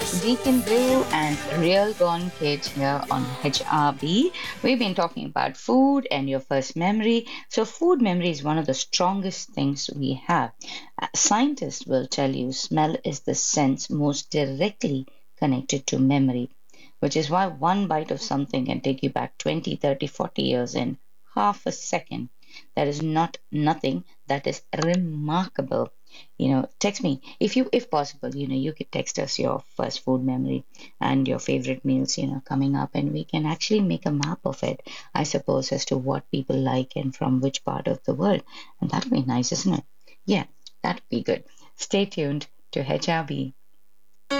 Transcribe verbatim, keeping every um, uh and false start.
Deacon Blue and Real Gone Kid here on H R B. We've been talking about food and your first memory. So, food memory is one of the strongest things we have. Uh, Scientists will tell you smell is the sense most directly connected to memory, which is why one bite of something can take you back twenty, thirty, forty years in half a second. That is not nothing, that is remarkable. You know, text me if you, if possible, you know, you could text us your first food memory and your favorite meals, you know, coming up, and we can actually make a map of it, I suppose, as to what people like and from which part of the world. And that'd be nice, isn't it? Yeah, that'd be good. Stay tuned to H R B.